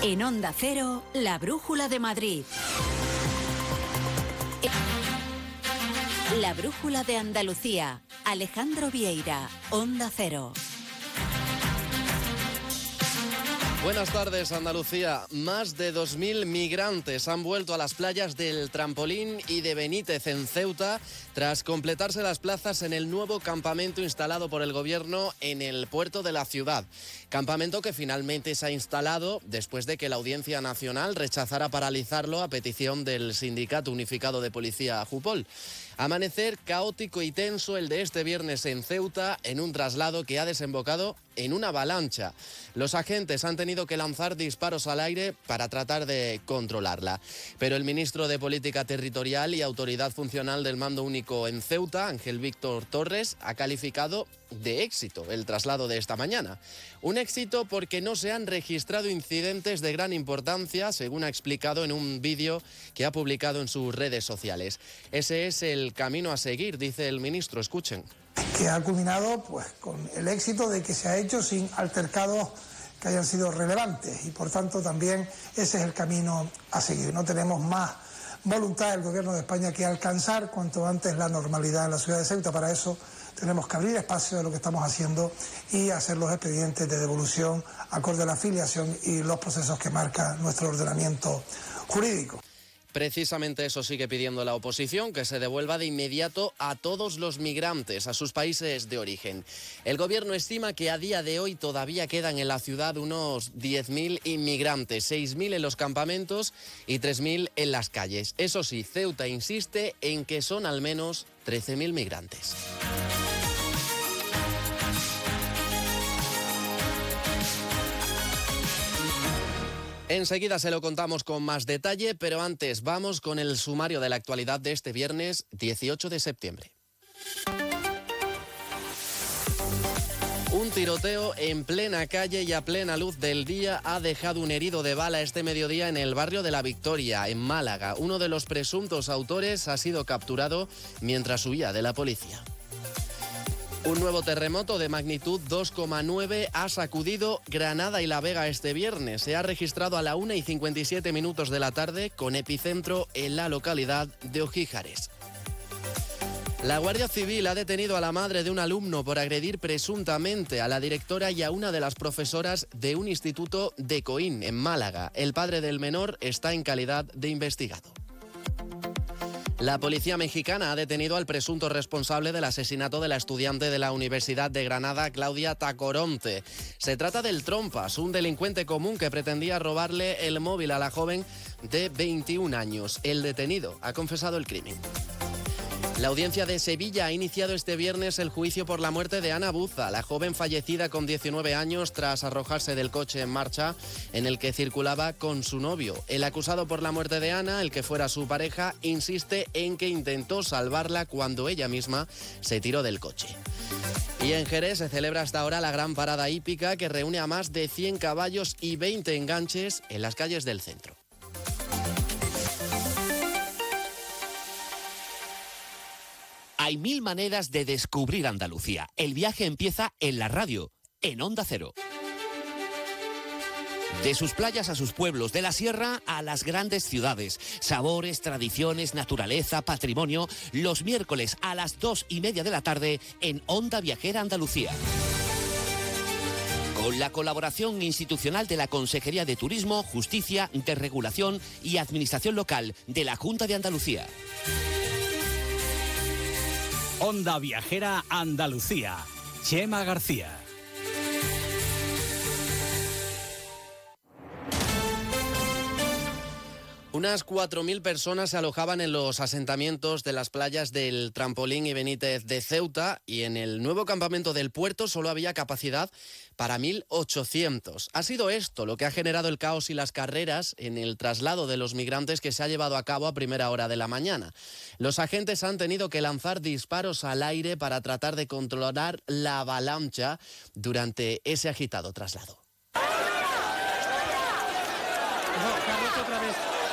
En Onda Cero, la Brújula de Madrid. La Brújula de Andalucía. Alejandro Vieira, Onda Cero. Buenas tardes, Andalucía. Más de 2.000 migrantes han vuelto a las playas del Trampolín y de Benítez en Ceuta tras completarse las plazas en el nuevo campamento instalado por el gobierno en el puerto de la ciudad. Campamento que finalmente se ha instalado después de que la Audiencia Nacional rechazara paralizarlo a petición del Sindicato Unificado de Policía Jupol. Amanecer caótico y tenso el de este viernes en Ceuta, en un traslado que ha desembocado en una avalancha. Los agentes han tenido que lanzar disparos al aire para tratar de controlarla. Pero el ministro de Política Territorial y Autoridad Funcional del Mando Único en Ceuta, Ángel Víctor Torres, ha calificado de éxito el traslado de esta mañana. Un éxito porque no se han registrado incidentes de gran importancia, según ha explicado en un vídeo que ha publicado en sus redes sociales. Ese es el camino a seguir, dice el ministro. Escuchen. Que ha culminado pues con el éxito de que se ha hecho sin altercados que hayan sido relevantes y por tanto también ese es el camino a seguir. No tenemos más voluntad del Gobierno de España que alcanzar cuanto antes la normalidad en la ciudad de Ceuta. Para eso tenemos que abrir espacio de lo que estamos haciendo y hacer los expedientes de devolución acorde a la filiación y los procesos que marca nuestro ordenamiento jurídico. Precisamente eso sigue pidiendo la oposición, que se devuelva de inmediato a todos los migrantes a sus países de origen. El gobierno estima que a día de hoy todavía quedan en la ciudad unos 10.000 inmigrantes, 6.000 en los campamentos y 3.000 en las calles. Eso sí, Ceuta insiste en que son al menos 13.000 migrantes. Enseguida se lo contamos con más detalle, pero antes vamos con el sumario de la actualidad de este viernes 18 de septiembre. Un tiroteo en plena calle y a plena luz del día ha dejado un herido de bala este mediodía en el barrio de La Victoria, en Málaga. Uno de los presuntos autores ha sido capturado mientras huía de la policía. Un nuevo terremoto de magnitud 2,9 ha sacudido Granada y La Vega este viernes. Se ha registrado a la 1:57 de la tarde con epicentro en la localidad de Ogíjares. La Guardia Civil ha detenido a la madre de un alumno por agredir presuntamente a la directora y a una de las profesoras de un instituto de Coín, en Málaga. El padre del menor está en calidad de investigado. La policía mexicana ha detenido al presunto responsable del asesinato de la estudiante de la Universidad de Granada, Claudia Tacoronte. Se trata del Trompas, un delincuente común que pretendía robarle el móvil a la joven de 21 años. El detenido ha confesado el crimen. La Audiencia de Sevilla ha iniciado este viernes el juicio por la muerte de Ana Buza, la joven fallecida con 19 años tras arrojarse del coche en marcha en el que circulaba con su novio. El acusado por la muerte de Ana, el que fuera su pareja, insiste en que intentó salvarla cuando ella misma se tiró del coche. Y en Jerez se celebra hasta ahora la gran parada hípica que reúne a más de 100 caballos y 20 enganches en las calles del centro. Hay 1000 maneras de descubrir Andalucía. El viaje empieza en la radio, en Onda Cero. De sus playas a sus pueblos, de la sierra a las grandes ciudades. Sabores, tradiciones, naturaleza, patrimonio. Los miércoles a las 2:30 de la tarde en Onda Viajera Andalucía. Con la colaboración institucional de la Consejería de Turismo, Justicia, Desregulación y Administración Local de la Junta de Andalucía. Onda Viajera Andalucía. Chema García. Unas 4.000 personas se alojaban en los asentamientos de las playas del Trampolín y Benítez de Ceuta y en el nuevo campamento del puerto solo había capacidad para 1.800. Ha sido esto lo que ha generado el caos y las carreras en el traslado de los migrantes que se ha llevado a cabo a primera hora de la mañana. Los agentes han tenido que lanzar disparos al aire para tratar de controlar la avalancha durante ese agitado traslado. Carlos, otra vez.